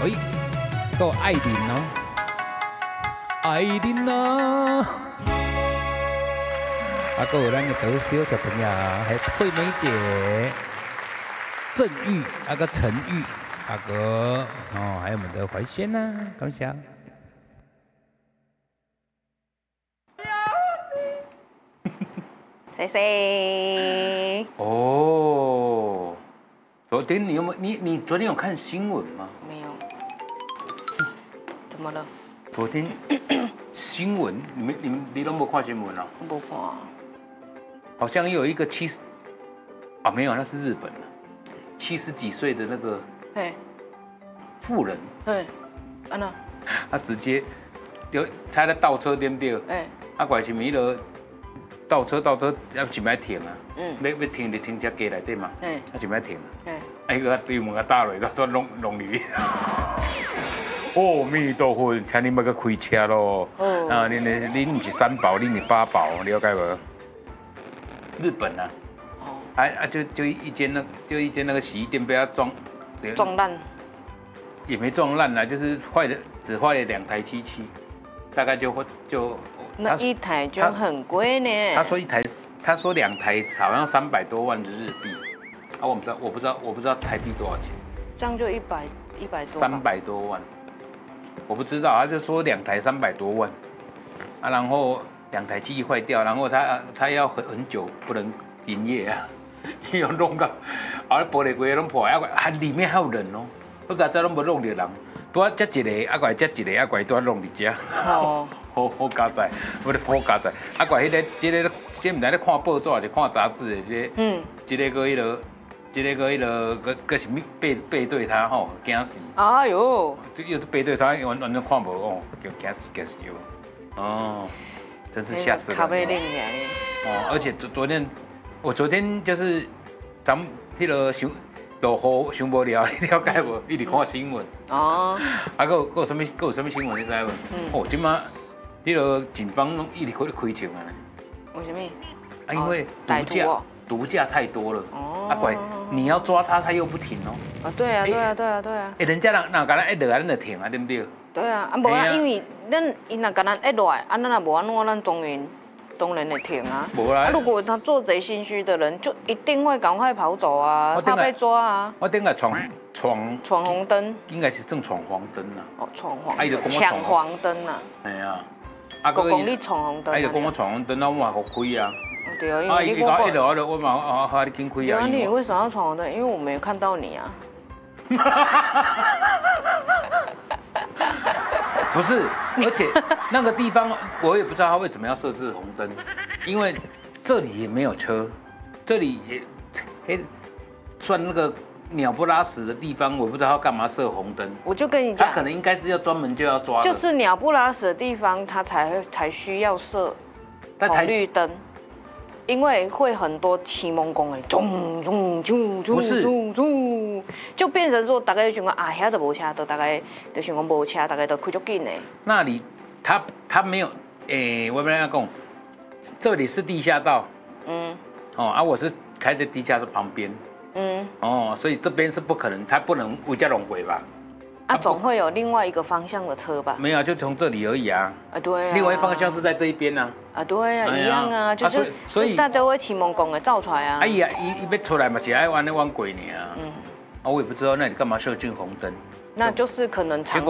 哎，够艾琳哦，艾琳哦。啊，还有咱的得小小朋友，还有惠美姐、郑玉，啊个陈玉，阿哥哦，还有我们的怀萱呐，感谢。 谁谁？ 哦，昨天你有没有你昨天有看新闻吗？ 没有。怎么了？ 昨天新闻，你都没看新闻啊？ 不看。 好像有一个没有，那是日本的70几岁的那个妇人， 安那？ 他直接他在倒车对不对？啊，怪是咪了，倒车要前面停啊，要停就停车街内底嘛，啊前面停啊，哎个对门个打落，都弄入去。阿弥陀佛，请你莫去开车咯。啊，恁不是3宝，恁是8宝，了解无？日本啊，就一间那个洗衣店被他撞烂， 也没撞烂啦，就是只坏了2台机器，大概就那一台就很贵呢。 他说2台好像300多万的日币，啊我不知道台币多少钱， 这样就100多 ，300多万，我不知道，他就说2台300多万，啊然后2台机器坏掉，然后他要很久不能营业啊，因为弄到，啊玻璃柜拢破，啊里面还有人哦，好佳哉拢无弄到人，拄啊接一个，啊怪接一个，啊怪拄啊弄伫遮，好佳哉，我的好佳哉，啊怪这唔知咧看报纸还是看杂志的这个个什么背对他吼，惊死！ 哎呦， 又是背对他，完全看无哦，就惊死哟！哦。真是吓死人！哦，而且我昨天就是咱们那个落雨伤无聊，你了解无？一直看新闻。哦。啊，还有什么新闻你知无？哦，今嘛那个警方拢一直开枪啊。 为什么？ 啊，因为毒驾太多了。哦。啊，怪你要抓他，他又不停哦。 啊，对啊。 哎，人家人甲咱一落来，咱就停啊，对不对？ 对啊，啊无啊，因为因若甲咱一落来，啊咱若无安怎，咱当然会停啊。无啦。啊，如果他做贼心虚的人，就一定会赶快跑走啊，怕被抓啊。 我顶个闯红灯， 应该是算闯黄灯啦。 哦，闯黄灯。抢黄灯啊。 哎呀。 啊，国公你闯红灯。 啊，就讲我闯红灯，我嘛互开啊。 对啊，因为你讲一落，我嘛你紧开啊。 对啊，你为什么要闯红灯？因为我没有看到你啊。 不是，而且那个地方我也不知道他为什么要设置红灯，因为这里也没有车，这里也算那个鸟不拉屎的地方，我不知道他干嘛设红灯。 我就跟你讲， 他可能应该是要专门就要抓的， 就是鸟不拉屎的地方，他才需要设红绿灯。因为会很多骑蒙公的，不是，就变成说大概就想讲啊，遐都无车，都大概就想讲无车，大概都开足紧的。 那里他没有，我跟他讲，这里是地下道，我是开在地下道旁边，所以这边是不可能，他不能违加龙回吧？ 啊，总会有另外一个方向的车吧？ 没有，就从这里而已啊。 啊，对啊。 另外一方向是在这一边啊。 啊，对啊，一样啊，就是所以大家会骑蒙公的造出来啊。 伊要出来嘛，是爱往那往过呢啊。我也不知道那里干嘛设进红灯。 那就是可能常